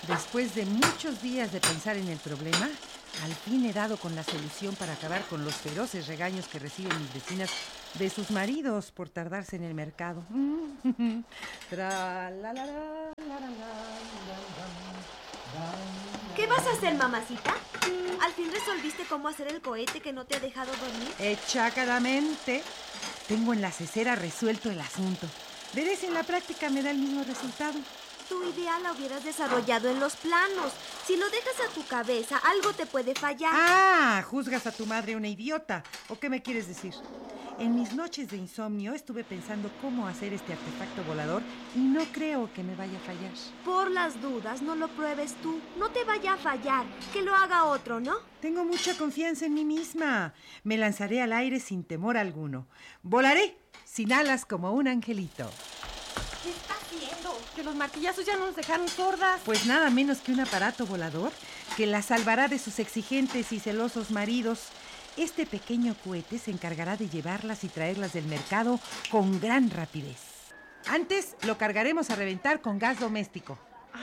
Después de muchos días de pensar en el problema, al fin he dado con la solución para acabar con los feroces regaños que reciben mis vecinas de sus maridos por tardarse en el mercado. Tra, la, la, ¿Qué vas a hacer, mamacita? ¿Al fin resolviste cómo hacer el cohete que no te ha dejado dormir? Echacadamente, tengo en la cesera resuelto el asunto. Veré si en la práctica me da el mismo resultado. Tu idea la hubieras desarrollado en los planos. Si lo dejas a tu cabeza, algo te puede fallar. Ah, juzgas a tu madre una idiota. ¿O qué me quieres decir? En mis noches de insomnio estuve pensando cómo hacer este artefacto volador y no creo que me vaya a fallar. Por las dudas, no lo pruebes tú. No te vaya a fallar. Que lo haga otro, ¿no? Tengo mucha confianza en mí misma. Me lanzaré al aire sin temor alguno. Volaré sin alas como un angelito. ¿Qué está haciendo? Que los martillazos ya no nos dejaron sordas. Pues nada menos que un aparato volador que la salvará de sus exigentes y celosos maridos. Este pequeño cohete se encargará de llevarlas y traerlas del mercado con gran rapidez. Antes lo cargaremos a reventar con gas doméstico.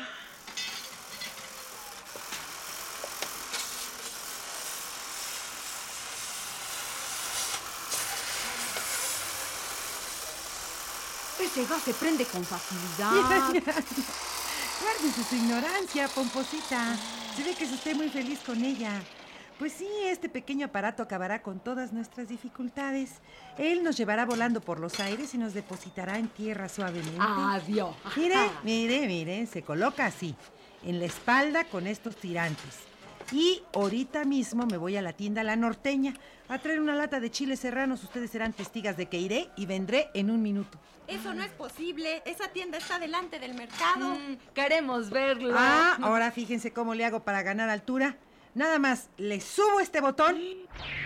Ese gas se prende con facilidad. Guárdese su ignorancia, pomposita. Se ve que es usted muy feliz con ella. Pues sí, este pequeño aparato acabará con todas nuestras dificultades. Él nos llevará volando por los aires y nos depositará en tierra suavemente. Adiós. Mire, se coloca así, en la espalda con estos tirantes. Y ahorita mismo me voy a la tienda La Norteña a traer una lata de chiles serranos. Ustedes serán testigas de que iré y vendré en un minuto. Eso no es posible. Esa tienda está delante del mercado. Queremos verlo. Ah, ahora fíjense cómo le hago para ganar altura. Nada más, le subo este botón. ¡Ven!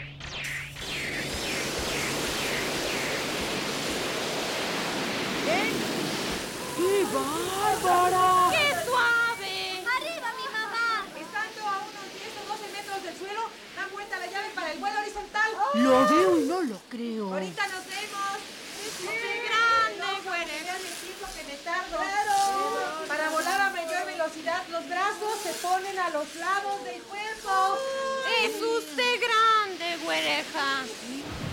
¡Qué bárbara! ¡Qué suave! ¡Arriba, mi mamá! Estando a unos 10 o 12 metros del suelo, dan vuelta la llave para el vuelo horizontal. Lo veo y no lo creo. Ahorita nos vemos. ¡Qué grande, güere! Vean el tiempo que me tardo. ¡Claro! Para volar a mayor velocidad, los brazos se ponen a los lados del cuerpo. ¡Es usted grande, güereja!